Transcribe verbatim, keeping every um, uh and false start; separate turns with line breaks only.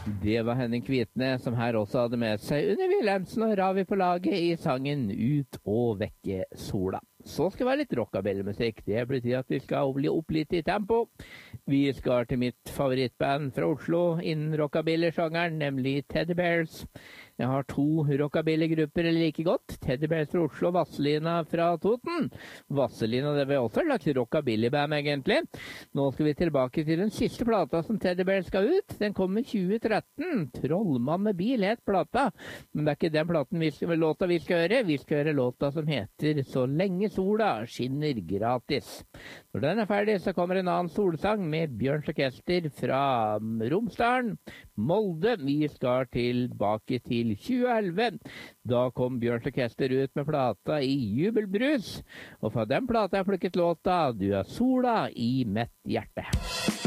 Det var Henning Kvitne som her også hadde med seg Unni Wilhelmsen og Ravi på laget i sangen Ut og vekke sola. Så skal det være litt rockabilly-musikk. Det betyr at vi skal bli opp litt i tempo. Vi skal til mitt favorittband fra Oslo innen rockabilly-sjangeren, nemlig Teddy Bears. Jeg har to rockabilly-grupper like godt. Teddy Bears fra Oslo, Vasselina fra Toten. Vasselina, det var også et slags rockabilly-band egentlig. Nå skal vi tilbake til den siste plata som Teddy Bears skal ut. Den kommer i tjue tretten. Trollmann med bil het plata. Men det er ikke den platen vi skal, låta vi skal høre. Vi skal høre låta som heter Så lenge sola skinner gratis. Når den er ferdig, så kommer en annen solsang med Bjørns Orkester fra Romsdalen, Molde. Vi skal tilbake til tjue elleve. Da kom Bjørns Orkester ut med plata i Jubelbrus. Og fra den plata har jeg plukket låta Du er sola i mitt hjerte.